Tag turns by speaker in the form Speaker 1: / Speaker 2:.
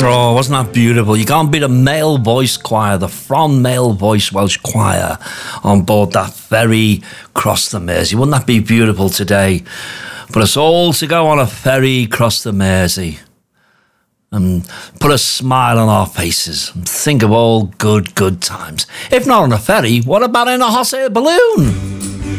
Speaker 1: Straw, wasn't that beautiful? You can't beat a male voice choir, the Fron Male Voice Welsh Choir, on board that ferry across the Mersey. Wouldn't that be beautiful today? For us all to go on a ferry across the Mersey and put a smile on our faces and think of all good times. If not on a ferry, what about in a hot air balloon?